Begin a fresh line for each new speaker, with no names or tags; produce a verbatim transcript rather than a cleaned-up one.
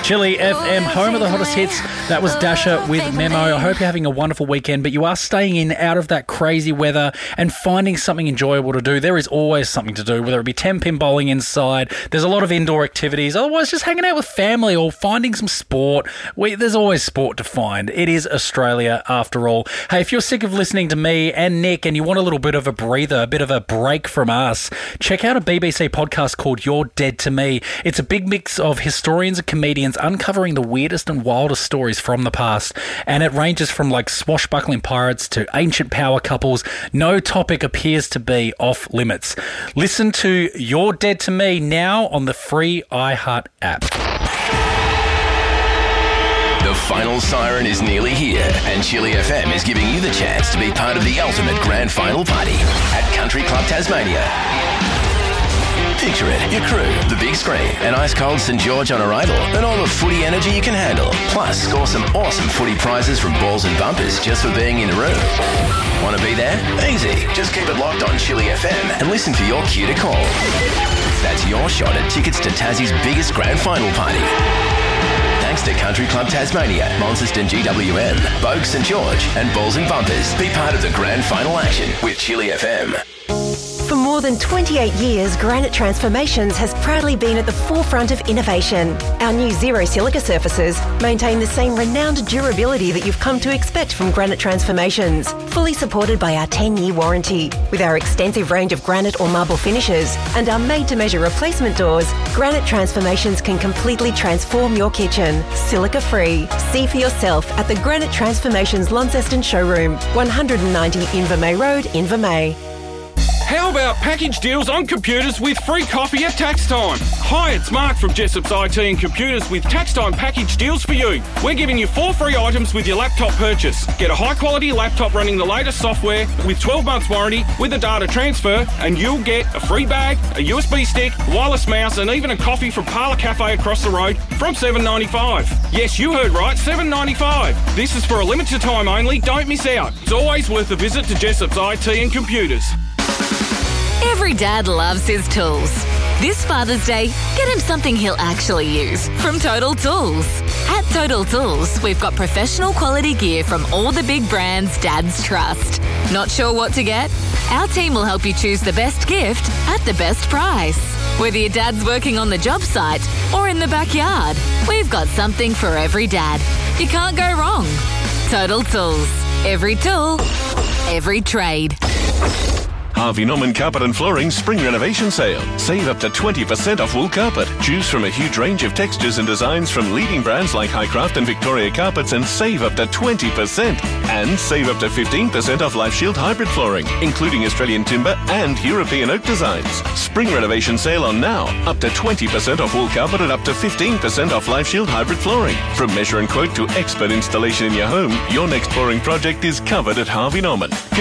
Chili F M, home of the hottest hits. That was Dasher with Memo. I hope you're having a wonderful weekend, but you are staying in out of that crazy weather and finding something enjoyable to do. There is always something to do, whether it be ten-pin bowling inside. There's a lot of indoor activities. Otherwise, just hanging out with family or finding some sport. We, there's always sport to find. It is Australia after all. Hey, if you're sick of listening to me and Nick and you want a little bit of a breather, a bit of a break from us, check out a B B C podcast called You're Dead to Me. It's a big mix of historians and comedians uncovering the weirdest and wildest stories from the past. And it ranges from like swashbuckling pirates to ancient power couples. No topic appears to be off limits. Listen to You're Dead to Me now on the free iHeart app.
The final siren is nearly here, and Chili F M is giving you the chance to be part of the ultimate grand final party at Country Club Tasmania. Picture it, your crew, the big screen, an ice-cold St George on arrival, and all the footy energy you can handle. Plus, score some awesome footy prizes from balls and bumpers just for being in the room. Want to be there? Easy. Just keep it locked on Chili F M and listen for your cue to call. That's your shot at tickets to Tassie's biggest grand final party. Thanks to Country Club Tasmania, Launceston G W M, Bogue St George, and Balls and Bumpers. Be part of the grand final action with Chili F M.
For more than twenty-eight years, Granite Transformations has proudly been at the forefront of innovation. Our new zero silica surfaces maintain the same renowned durability that you've come to expect from Granite Transformations, fully supported by our ten-year warranty. With our extensive range of granite or marble finishes and our made-to-measure replacement doors, Granite Transformations can completely transform your kitchen, silica-free. See for yourself at the Granite Transformations Launceston showroom, one ninety Invermay Road, Invermay.
How about package deals on computers with free coffee at tax time? Hi, it's Mark from Jessop's I T and Computers with tax time package deals for you. We're giving you four free items with your laptop purchase. Get a high-quality laptop running the latest software with twelve months warranty with a data transfer, and you'll get a free bag, a U S B stick, wireless mouse, and even a coffee from Parlour Cafe across the road from seven ninety-five. Yes, you heard right, seven ninety-five. This is for a limited time only. Don't miss out. It's always worth a visit to Jessop's I T and Computers.
Every dad loves his tools. This Father's Day, get him something he'll actually use from Total Tools. At Total Tools, we've got professional quality gear from all the big brands dads trust. Not sure what to get? Our team will help you choose the best gift at the best price. Whether your dad's working on the job site or in the backyard, we've got something for every dad. You can't go wrong. Total Tools. Every tool, every trade.
Harvey Norman Carpet and Flooring Spring Renovation Sale. Save up to twenty percent off wool carpet. Choose from a huge range of textures and designs from leading brands like Highcraft and Victoria Carpets and save up to twenty percent. And save up to fifteen percent off Life Shield hybrid flooring, including Australian timber and European oak designs. Spring Renovation Sale on now. Up to twenty percent off wool carpet and up to fifteen percent off Life Shield hybrid flooring. From measure and quote to expert installation in your home, your next flooring project is covered at Harvey Norman.